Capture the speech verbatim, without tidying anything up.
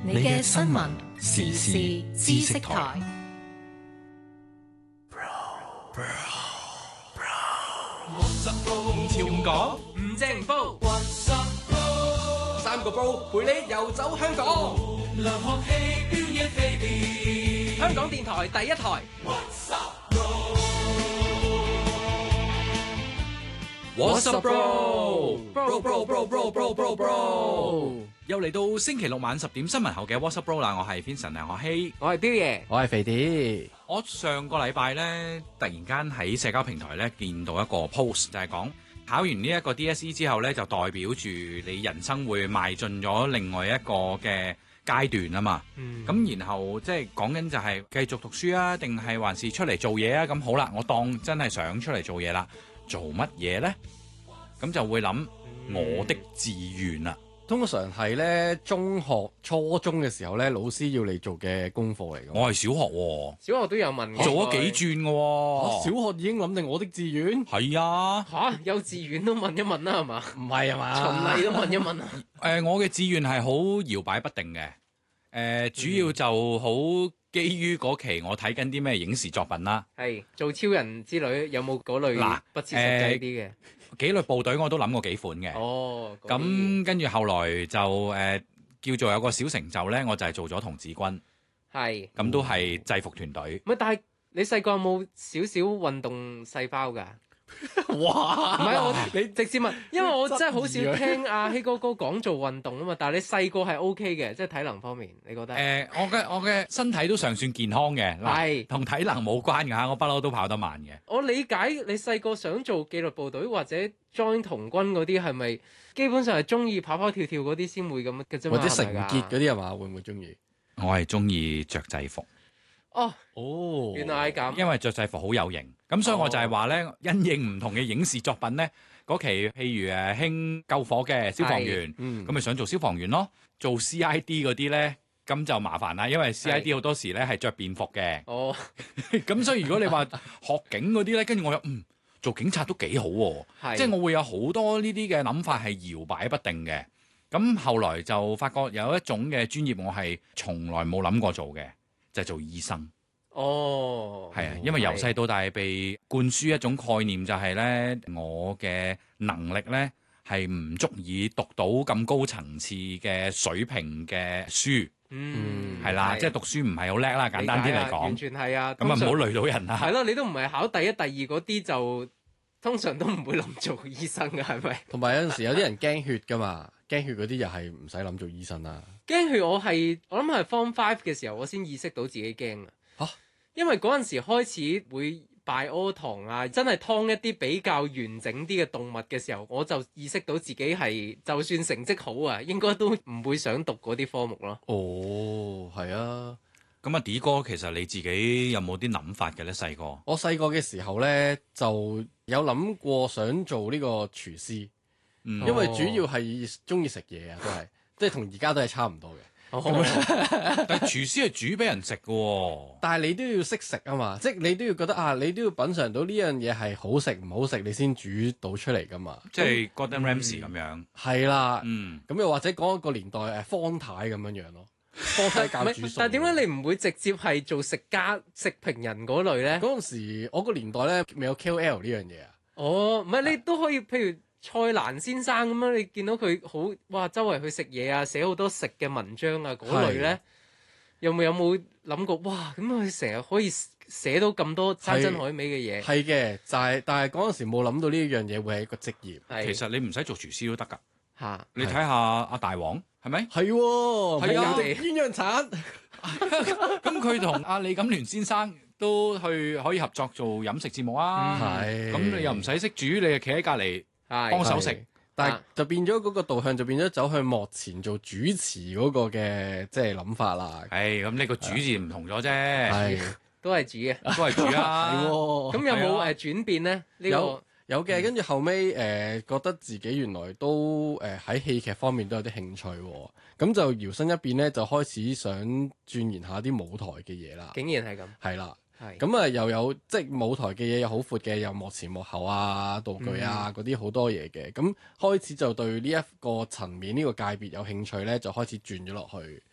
你嘅新聞時事知識台。 唔潮唔講，唔正唔煲，三個煲陪你遊走香港。香港電台第一台。What's up, bro? Bro, bro, bro, bro, bro, bro, bro. 又嚟到星期六晚十點新聞後嘅 What's up, bro 啦！我係 Vincent 梁學希， 我係彪爺， 我係肥啲。 我上個禮拜咧，突然間喺社交平台咧見到一個 post，就係講考完呢一個 D S E 之後咧，就代表住你人生會邁進咗另外一個嘅階段啊嘛。咁、嗯、然後即係講緊就係繼續讀書啊，定係還是出嚟做嘢啊？咁好啦，我當真係想出嚟做嘢啦。做乜嘢呢？咁就會諗我的志願啦。 通常係咧中學、初中嘅時候咧，老師要你做嘅功課嚟嘅。 我係小學喎、啊， 小學都有問嘅， 做咗幾轉嘅喎、 啊。小學已經諗定我的志願？ 係啊。 嚇、啊，幼稚園都問一問啦，係嘛？ 唔係啊嘛？ 循例都問一問啊。 誒、呃，我嘅志願係好搖擺不定嘅。誒、呃，主要就好基於嗰期我睇緊啲咩影視作品啦。係做超人之類，有冇嗰類嗱不切實際啲嘅？ 紀律部隊我都諗過幾款嘅。 哦， 咁跟住後來就誒、呃、叫做有個小成就咧，我就係做咗童子軍。係。咁都係制服團隊。 唔係，但係你細個有冇少少運動細胞㗎？ 哇！ 唔係我你直接問，因為我真係好少聽阿希哥哥講做運動啊嘛。但係你細個係 O K 嘅，即係體能方面，你覺得？誒、 呃，我嘅我嘅身體都尚算健康嘅，係同體能冇關㗎嚇，我不嬲都跑得慢嘅。 我理解你細個想做紀律部隊或者 join 童軍嗰啲，係咪基本上係中意跑跑跳跳嗰啲先會咁嘅啫嘛？ 或者成傑嗰啲係嘛？會唔會中意？ 我係中意着制服。 哦， 哦， 原來係咁。 因為着制服好有型，咁所以我就係話咧，因應唔同嘅影視作品咧，嗰期譬如誒興救火嘅消防員，咁咪、嗯、想做消防員咯。做 C I D 嗰啲咧，咁就麻煩啦，因為 C I D 好多時咧係着便服嘅。哦，咁所以如果你話學警嗰啲咧，跟住我又嗯做警察都幾好喎、啊，即係我會有好多呢啲嘅諗法係搖擺不定嘅。咁後來就發覺有一種嘅專業我係從來冇諗過做嘅。就係做醫生。哦，係啊，因為由細到大被灌輸一種概念，就係咧，我嘅能力咧係唔足以讀到咁高層次嘅水平嘅書。嗯，係啦，即係讀書唔係好叻啦，簡單啲嚟講。 完全係啊， 咁啊唔好累到人啦。 係咯，你都唔係考第一、第二嗰啲，就通常都唔會諗做醫生嘅，係咪？ 同埋有陣時有啲人驚血㗎嘛，驚血嗰啲又係唔使諗做醫生啦。 驚血我係我諗係 Form Five 嘅時候，我先意識到自己驚啊！嚇，因為嗰陣時開始會拜屙堂啊，真係劏一啲比較完整啲嘅動物嘅時候，我就意識到自己係就算成績好啊，應該都唔會想讀嗰啲科目咯。 哦，係啊。 咁啊，D哥其實你自己有冇啲諗法嘅咧？細個我細個嘅時候咧，就有諗過想做呢個廚師，嗯、因為主要係中意食嘢啊，都係。即係同而家都係差唔多嘅， 哦、但係廚師係煮俾人食嘅、哦， 但係你都要識食啊嘛，即係你都要覺得啊，你都要品嚐到呢樣嘢係好食唔好食，你先煮到出嚟噶嘛。 即係 Gordon Ramsay 咁樣， 係、嗯、啦， 嗯， 咁又或者講一個年代誒方太咁樣樣咯，方太教煮餸。 但係點解你唔會直接係做食家食評人嗰類咧？ 嗰陣時我個年代咧未有 K O L 呢樣嘢啊。 哦，唔係你都可以，譬如。蔡瀾先生咁樣，你見到佢好哇，周圍去食嘢啊，寫好多食嘅文章啊，嗰類咧，有冇有冇諗過哇？咁佢成日可以寫到咁多山珍海味嘅嘢？係嘅， 就係但係嗰陣時冇諗到呢樣嘢會係一個職業。 其實你唔使做廚師都得㗎。嚇、啊！你睇下阿大王係咪？ 係喎， 係啊， 鴛鴦橙。 咁佢同阿李錦聯先生都去可以合作做飲食節目啊。係、嗯。咁你又唔使識煮，你就企喺隔離。幫手食， 但係就變咗嗰個導向就變咗走去幕前做主持嗰個嘅即係諗法啦。 係咁，呢個主字唔同咗啫，係都係煮嘅， 都係煮啊。係咁有冇誒轉變咧？呢個有有嘅，跟住後尾誒覺得自己原來都誒喺戲劇方面都有啲興趣，咁就搖身一變咧，就開始想鑽研下啲舞台嘅嘢啦。 竟然係咁， 係啦。咁啊，又有即係舞台嘅嘢又好闊嘅，又幕前幕後啊、道具啊嗰啲好多嘢嘅。咁開始就對呢一個層面呢、呢個界別有興趣咧，就開始轉咗落去。